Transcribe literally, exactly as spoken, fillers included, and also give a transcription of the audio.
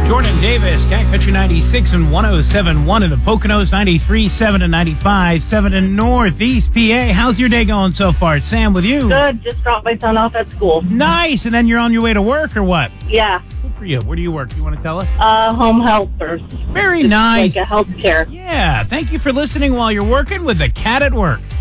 Jordan Davis, Cat Country ninety-six and one oh seven point one in the Poconos, ninety-three point seven and ninety-five point seven in Northeast P A. How's your day going so far? It's Sam with you. Good. Just dropped my son off at school. Nice. And then you're on your way to work or what? Yeah. Good for you. Where do you work? Do you want to tell us? Uh, home health first. Very nice. Like a health care. Yeah. Thank you for listening while you're working with the Cat at Work.